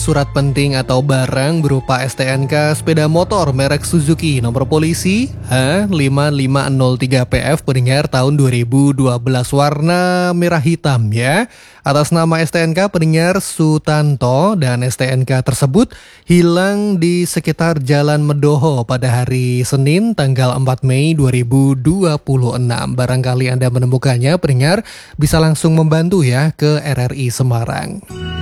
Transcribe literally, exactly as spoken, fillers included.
Surat penting atau barang berupa S T N K sepeda motor merek Suzuki nomor polisi H lima lima nol tiga P F pendengar tahun dua ribu dua belas warna merah hitam ya. Atas nama S T N K pendengar Sutanto dan S T N K tersebut hilang di sekitar Jalan Medoho pada hari Senin tanggal empat Mei dua ribu dua puluh enam. Barangkali Anda menemukannya pendengar bisa langsung membantu ya ke R R I Semarang.